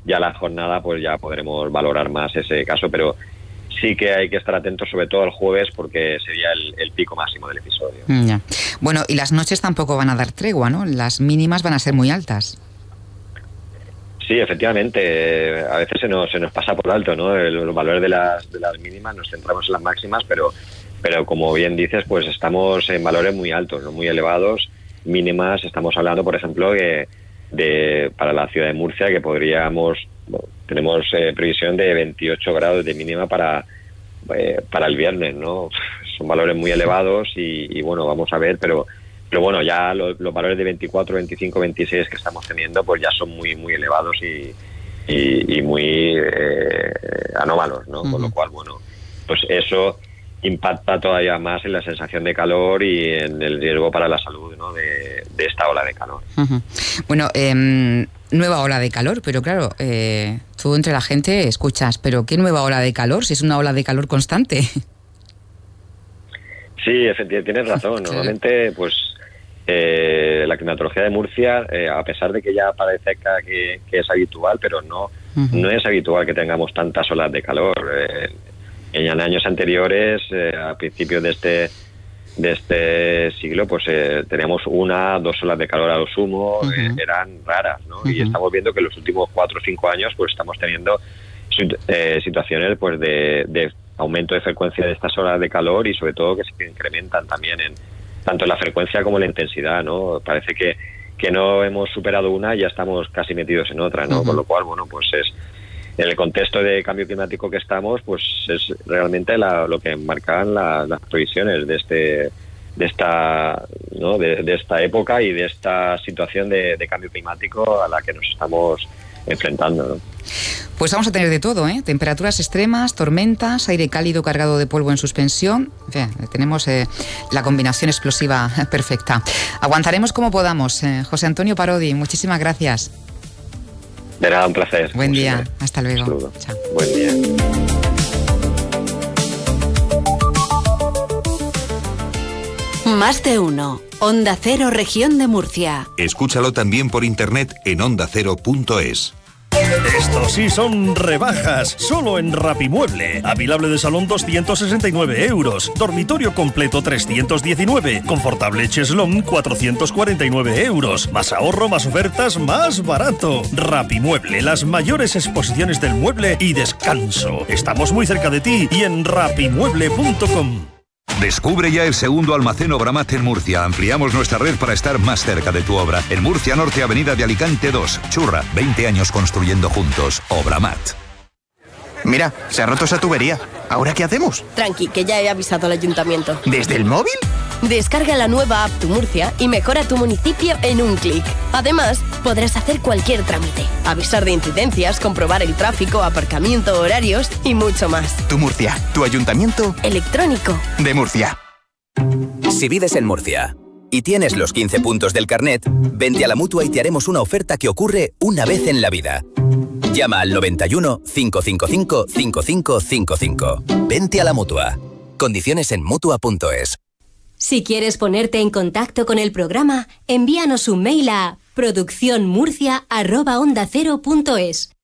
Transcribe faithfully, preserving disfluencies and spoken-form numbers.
ya la jornada pues ya podremos valorar más ese caso, pero sí que hay que estar atentos sobre todo el jueves porque sería el, el pico máximo del episodio. Ya. Bueno, y las noches tampoco van a dar tregua, ¿no? Las mínimas van a ser muy altas. Sí, efectivamente, a veces se nos, se nos pasa por alto, ¿no? El, los valores de las, de las mínimas, nos centramos en las máximas, pero, pero como bien dices, pues estamos en valores muy altos, ¿no? Muy elevados, mínimas, estamos hablando, por ejemplo, de, de para la ciudad de Murcia, que podríamos, bueno, tenemos eh, previsión de veintiocho grados de mínima para, eh, para el viernes, ¿no? Son valores muy elevados y, y bueno, vamos a ver, pero... Pero bueno, ya los, los valores de veinticuatro, veinticinco, veintiséis que estamos teniendo, pues ya son muy muy elevados y, y, y muy eh, anómalos, ¿no? Uh-huh. Con lo cual, bueno, pues eso impacta todavía más en la sensación de calor y en el riesgo para la salud, ¿no? de, de esta ola de calor. Uh-huh. Bueno, eh, nueva ola de calor, pero claro, eh, tú entre la gente escuchas, ¿pero qué nueva ola de calor? Si es una ola de calor constante. Sí, efectivamente, tienes razón. Normalmente, pues eh, la climatología de Murcia, eh, a pesar de que ya parece que, que es habitual, pero no, uh-huh. no es habitual que tengamos tantas olas de calor. Eh, en años anteriores, eh, a principios de este de este siglo, pues eh, teníamos una, dos olas de calor a lo sumo, uh-huh. eh, eran raras, ¿no? Uh-huh. Y estamos viendo que en los últimos cuatro o cinco años, pues estamos teniendo eh, situaciones, pues de, de aumento de frecuencia de estas olas de calor y sobre todo que se incrementan también en tanto en la frecuencia como en la intensidad, ¿no? Parece que, que no hemos superado una y ya estamos casi metidos en otra, ¿no? Uh-huh. Con lo cual, bueno, pues es en el contexto de cambio climático que estamos, pues es realmente la, lo que marcan la, las previsiones de este de esta ¿no? de, de esta época y de esta situación de, de cambio climático a la que nos estamos enfrentando, ¿no? Pues vamos a tener de todo, ¿eh? Temperaturas extremas, tormentas, aire cálido cargado de polvo en suspensión. En fin, tenemos eh, la combinación explosiva perfecta. Aguantaremos como podamos. Eh, José Antonio Parodi, muchísimas gracias. De nada, un placer. Buen día, siempre. Hasta luego. Chao. Buen día. Más de uno. Onda Cero, Región de Murcia. Escúchalo también por internet en onda cero punto es. Estos sí son rebajas, solo en Rapimueble. Avilable de salón doscientos sesenta y nueve euros, dormitorio completo trescientos diecinueve, confortable cheslón cuatrocientos cuarenta y nueve euros. Más ahorro, más ofertas, más barato. Rapimueble, las mayores exposiciones del mueble y descanso. Estamos muy cerca de ti y en rapimueble punto com. Descubre ya el segundo almacén Obramat en Murcia. Ampliamos nuestra red para estar más cerca de tu obra. En Murcia Norte, Avenida de Alicante dos. Churra, veinte años construyendo juntos. Obramat. Mira, se ha roto esa tubería. ¿Ahora qué hacemos? Tranqui, que ya he avisado al ayuntamiento. ¿Desde el móvil? Descarga la nueva app Tu Murcia y mejora tu municipio en un clic. Además, podrás hacer cualquier trámite, avisar de incidencias, comprobar el tráfico, aparcamiento, horarios y mucho más. Tu Murcia, tu ayuntamiento electrónico de Murcia. Si vives en Murcia y tienes los quince puntos del carnet, vente a la Mutua y te haremos una oferta que ocurre una vez en la vida. Llama al noventa y uno, cinco cinco cinco, cinco cinco cinco cinco. Vente a la Mutua. Condiciones en mutua punto es. Si quieres ponerte en contacto con el programa, envíanos un mail a producción murcia arroba onda cero punto es.